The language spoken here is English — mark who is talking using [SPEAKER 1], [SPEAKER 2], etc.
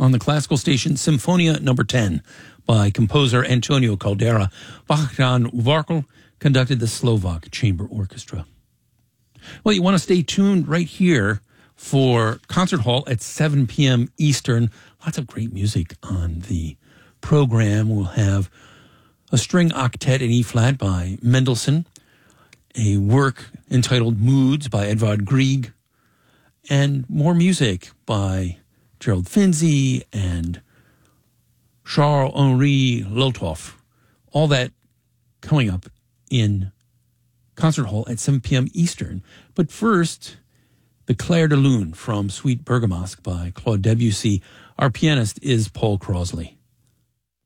[SPEAKER 1] on the classical station Symphonia Number 10 by composer Antonio Caldera. Bogdan Varkel conducted the Slovak Chamber Orchestra. Well, you want to stay tuned right here for Concert Hall at 7 p.m. Eastern. Lots of great music on the program. We'll have a string octet in E-flat by Mendelssohn, a work entitled Moods by Edvard Grieg, and more music by Gerald Finzi and Charles-Henri Lothoff. All that coming up in Concert Hall at 7 p.m. Eastern. But first, the Clair de Lune from Suite Bergamasque by Claude Debussy. Our pianist is Paul Crosley.